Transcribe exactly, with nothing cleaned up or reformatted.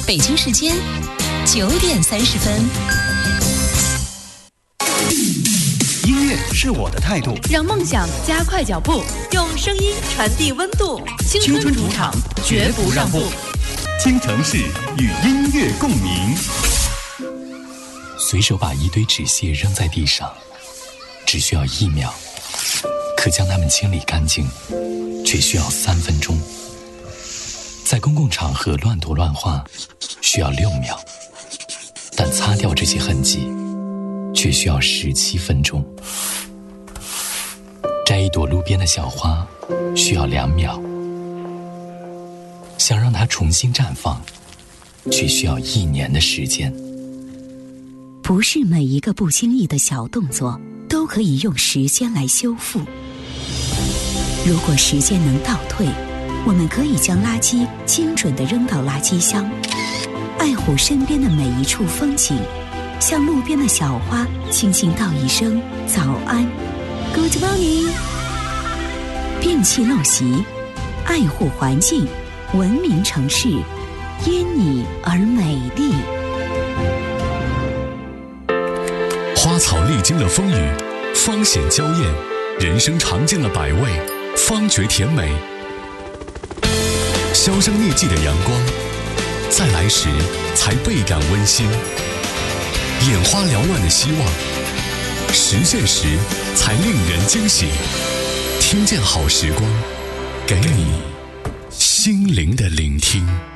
北京时间九点三十分。 音乐是我的态度， 让梦想加快脚步，用声音传递温度。青春主场，绝不让步。 京城市与音乐共鸣。 随手把一堆纸屑扔在地上，只需要一秒，可将它们清理干净，却需要三分钟。在公共场合乱涂乱画，需要六秒，但擦掉这些痕迹，却需要十七分钟。摘一朵路边的小花，需要两秒，想让它重新绽放，却需要一年的时间。 不是每一个不经意的小动作都可以用时间来修复。如果时间能倒退，我们可以将垃圾精准地扔到垃圾箱，爱护身边的每一处风景，向路边的小花轻轻道一声早安 Good morning。 摒弃陋习，爱护环境，文明城市因你而美丽。 花草历经了风雨，方显娇艳；人生尝尽了百味，方觉甜美。销声匿迹的阳光，再来时才倍感温馨。眼花缭乱的希望，实现时才令人惊喜。听见好时光，给你心灵的聆听。